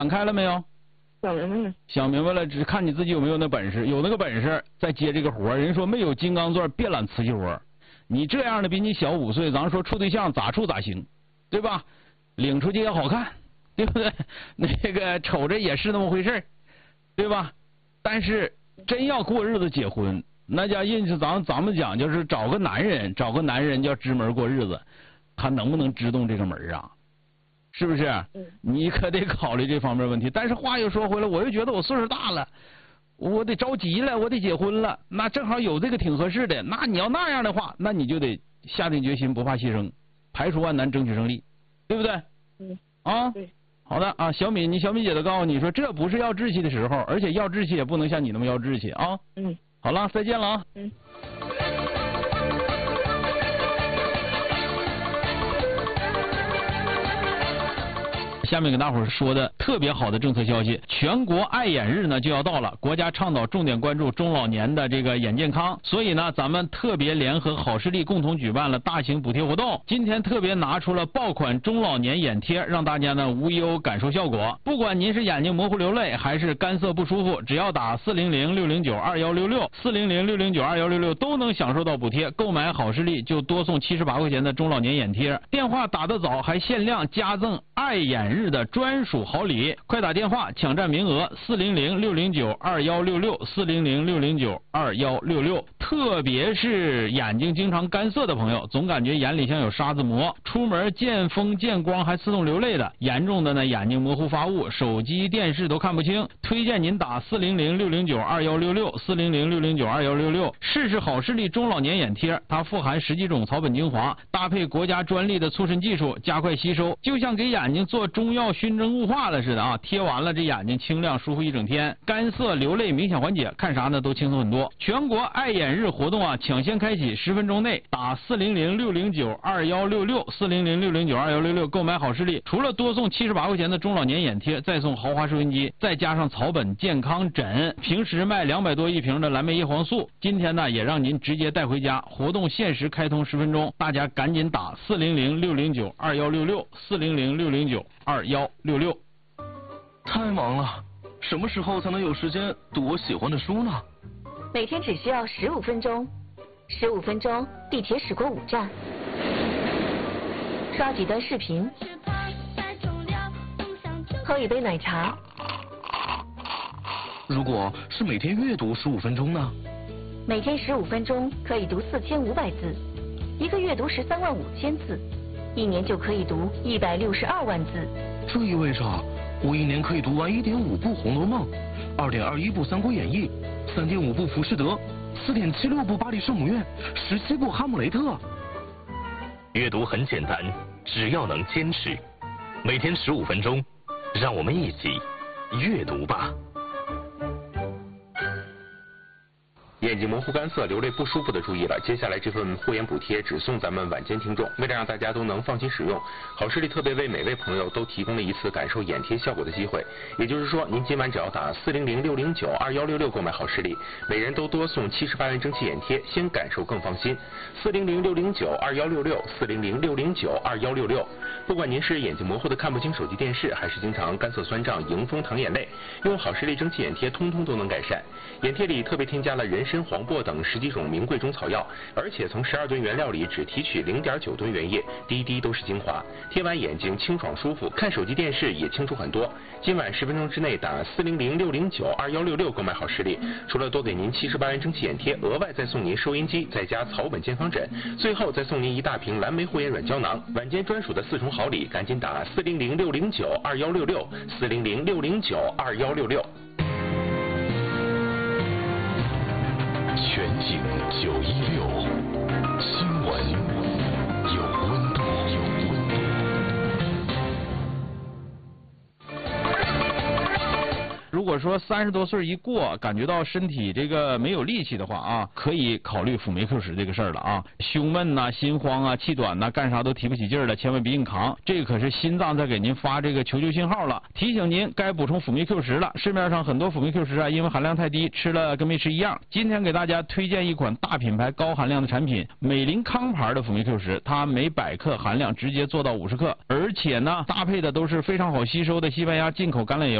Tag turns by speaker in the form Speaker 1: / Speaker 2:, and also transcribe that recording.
Speaker 1: 想开了没有？
Speaker 2: 想明白了。
Speaker 1: 想明白了，只看你自己有没有那本事，有那个本事再接这个活。人说没有金刚钻别揽瓷器活，你这样的比你小5岁，咱说处对象咋处咋行，对吧？领出去也好看，对不对？那个瞅着也是那么回事，对吧？但是真要过日子结婚，那叫印是咱们讲就是找个男人叫支门过日子，他能不能支动这个门啊？是不是？你可得考虑这方面问题。但是话又说回来，我又觉得我岁数大了，我得着急了，我得结婚了。那正好有这个挺合适的，那你要那样的话，那你就得下定决心，不怕牺牲，排除万难，争取胜利，对不对？啊，
Speaker 2: 对。
Speaker 1: 好的啊，小米姐都告诉你说，这不是要志气的时候，而且要志气也不能像你那么要志气啊。好了，再见了啊。下面给大伙儿说的特别好的政策消息，全国爱眼日呢就要到了，国家倡导重点关注中老年的这个眼健康，所以呢咱们特别联合好视力共同举办了大型补贴活动。今天特别拿出了爆款中老年眼贴，让大家呢无忧感受效果。不管您是眼睛模糊流泪还是干涩不舒服，只要打400-609-2166，400-609-2166都能享受到补贴。购买好视力就多送78块钱的中老年眼贴，电话打得早还限量加赠爱眼日的专属好礼，快打电话抢占名额，400-609-2166，400-609-2166。特别是眼睛经常干涩的朋友，总感觉眼里像有沙子膜，出门见风见光还自动流泪的，严重的呢眼睛模糊发雾，手机电视都看不清，推荐您打400-609-2166，400-609-2166，试试好视力中老年眼贴。它富含10几种草本精华，搭配国家专利的促渗技术，加快吸收，就像给眼睛做中药熏蒸雾化了似的啊！贴完了这眼睛清亮舒服一整天，干涩流泪明显缓解，看啥呢都轻松很多。全国爱眼日活动啊，抢先开启，10分钟内打400-609-2166，400-609-2166购买好视力，除了多送78块钱的中老年眼贴，再送豪华收音机，再加上草本健康枕，平时卖200多一瓶的蓝莓叶黄素，今天呢也让您直接带回家。活动限时开通10分钟，大家赶紧打400-609-2166，400-609-2166。
Speaker 3: 太忙了，什么时候才能有时间读我喜欢的书呢？
Speaker 4: 每天只需要15分钟，15分钟地铁驶过5站，刷几段视频，喝一杯奶茶。
Speaker 3: 如果是每天阅读15分钟呢？
Speaker 4: 每天15分钟可以读4500字，一个月读13万5千字，一年就可以读162万字。
Speaker 3: 这意味着我一年可以读完1.5部《红楼梦》，2.21部《三国演义》，3.5部《浮士德》，4.76部《巴黎圣母院》，17部《哈姆雷特》。
Speaker 5: 阅读很简单，只要能坚持，每天15分钟，让我们一起阅读吧。
Speaker 6: 眼睛模糊干涩、流泪不舒服的注意了，接下来这份护眼补贴只送咱们晚间听众。为了让大家都能放心使用，好视力特别为每位朋友都提供了一次感受眼贴效果的机会。也就是说，您今晚只要打400-609-2166购买好视力，每人都多送78元蒸汽眼贴，先感受更放心。400-609-2166，400-609-2166。不管您是眼睛模糊的看不清手机电视，还是经常干涩酸胀、迎风淌眼泪，用好视力蒸汽眼贴通通都能改善。眼贴里特别添加了人参、黄柏等10几种名贵中草药，而且从12吨原料里只提取0.9吨原液，滴滴都是精华。贴完眼睛清爽舒服，看手机电视也清楚很多。今晚10分钟之内打400-609-2166购买好视力，除了多给您78元蒸汽眼贴，额外再送您收音机，再加草本健康枕，最后再送您1大瓶蓝莓护眼软胶囊。晚间专属的4重好礼，赶紧打400-609-2166，400-609-2166。
Speaker 5: 全景916，新闻有温度。
Speaker 1: 如如果说30多岁一过，感觉到身体这个没有力气的话啊，可以考虑辅酶 Q10这个事儿了啊。胸闷呐、心慌啊、气短呐、干啥都提不起劲儿了，千万别硬扛，这个可是心脏在给您发这个求救信号了，提醒您该补充辅酶 Q10了。市面上很多辅酶 Q10啊，因为含量太低，吃了跟没吃一样。今天给大家推荐一款大品牌高含量的产品，美林康牌的辅酶 Q10，它每100克含量直接做到50克，而且呢搭配的都是非常好吸收的西班牙进口橄榄油。